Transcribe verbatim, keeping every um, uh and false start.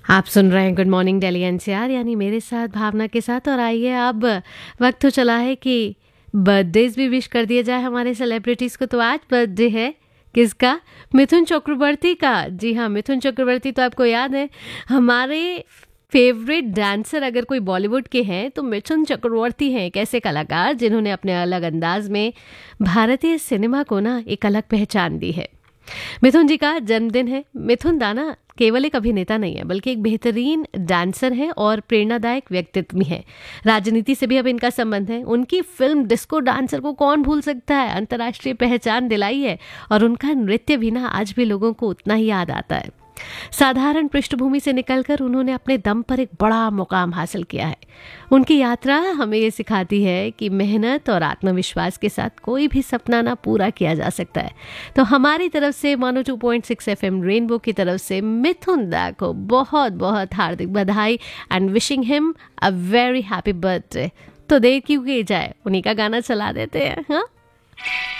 आप सुन रहे हैं गुड मॉर्निंग दिल्ली एनसीआर, यानी मेरे साथ भावना के साथ। और आइए अब वक्त तो चला है कि बर्थडेज भी विश कर दिया जाए हमारे सेलिब्रिटीज को। तो आज बर्थडे है किसका? मिथुन चक्रवर्ती का। जी हाँ, मिथुन चक्रवर्ती तो आपको याद है हमारे फेवरेट डांसर। अगर कोई बॉलीवुड के हैं तो मिथुन चक्रवर्ती हैं, एक ऐसे कलाकार जिन्होंने अपने अलग अंदाज में भारतीय सिनेमा को ना एक अलग पहचान दी है। मिथुन जी का जन्मदिन है। मिथुन दाना केवल एक अभिनेता नहीं है, बल्कि एक बेहतरीन डांसर है और प्रेरणादायक व्यक्तित्व भी है। राजनीति से भी अब इनका संबंध है। उनकी फिल्म डिस्को डांसर को कौन भूल सकता है, अंतर्राष्ट्रीय पहचान दिलाई है। और उनका नृत्य भी ना आज भी लोगों को उतना ही याद आता है। साधारण पृष्ठभूमि से निकलकर उन्होंने अपने दम पर एक बड़ा मुकाम हासिल किया है। उनकी यात्रा हमें ये सिखाती है कि मेहनत और आत्मविश्वास के साथ कोई भी सपना ना पूरा किया जा सकता है। तो हमारी तरफ से mono two point six FM rainbow की तरफ से मिथुन दा को बहुत बहुत हार्दिक बधाई and wishing him a very happy birthday. तो देर क्यों की जाए, उन्हीं का गाना चला देते हैं। हाँ।